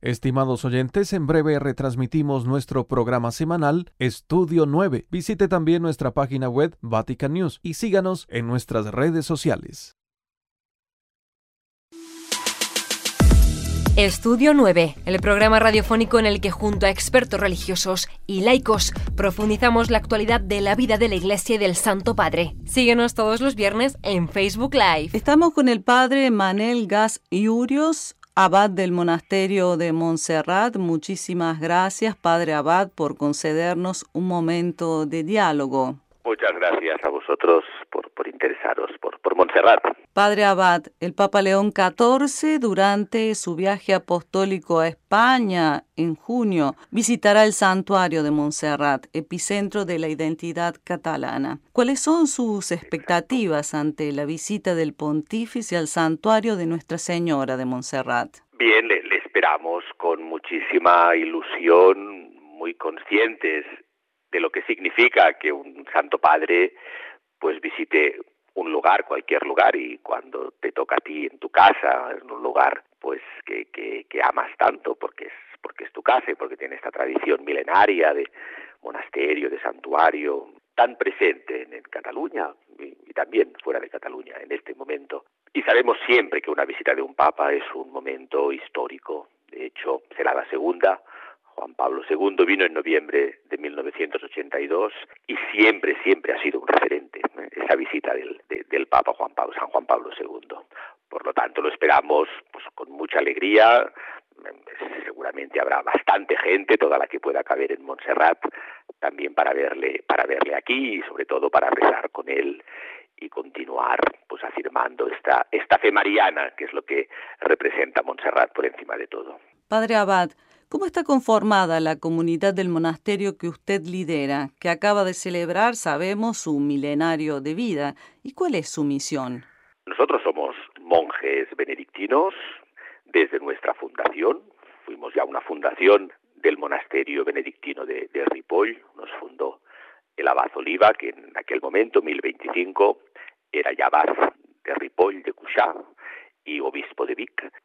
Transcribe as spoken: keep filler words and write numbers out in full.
Estimados oyentes, en breve retransmitimos nuestro programa semanal Estudio nueve. Visite también nuestra página web Vatican News y síganos en nuestras redes sociales. Estudio nueve, el programa radiofónico en el que junto a expertos religiosos y laicos profundizamos la actualidad de la vida de la Iglesia y del Santo Padre. Síguenos todos los viernes en Facebook Live. Estamos con el Padre Manel Gas Iurios, abad del monasterio de Montserrat. Muchísimas gracias, Padre Abad, por concedernos un momento de diálogo. Muchas gracias a vosotros por, por interesaros por, por Montserrat. Padre Abad, el Papa León catorce, durante su viaje apostólico a España en junio, visitará el santuario de Montserrat, epicentro de la identidad catalana. ¿Cuáles son sus expectativas ante la visita del pontífice al santuario de Nuestra Señora de Montserrat? Bien, le, le esperamos con muchísima ilusión, muy conscientes de lo que significa que un Santo Padre pues visite un lugar, cualquier lugar, y cuando te toca a ti en tu casa, en un lugar pues que, que, que amas tanto porque es, porque es tu casa y porque tiene esta tradición milenaria de monasterio, de santuario, tan presente en, en Cataluña y, y también fuera de Cataluña en este momento. Y sabemos siempre que una visita de un Papa es un momento histórico. De hecho, será la segunda. Juan Pablo segundo vino en noviembre de mil novecientos ochenta y dos y siempre, siempre ha sido un referente, ¿eh? esa visita del, de, del Papa Juan Pablo, San Juan Pablo segundo. Por lo tanto, lo esperamos pues, con mucha alegría. Seguramente habrá bastante gente, toda la que pueda caber en Montserrat, también para verle, para verle aquí y sobre todo para rezar con él y continuar pues afirmando esta, esta fe mariana, que es lo que representa Montserrat por encima de todo. Padre Abad, ¿cómo está conformada la comunidad del monasterio que usted lidera, que acaba de celebrar, sabemos, su milenario de vida? ¿Y cuál es su misión? Nosotros somos monjes benedictinos desde nuestra fundación. Fuimos ya una fundación del monasterio benedictino de, de Ripoll. Nos fundó el abad Oliva, que en aquel momento, mil veinticinco, era ya abad de Ripoll, de Cuixà, y obispo de Vic.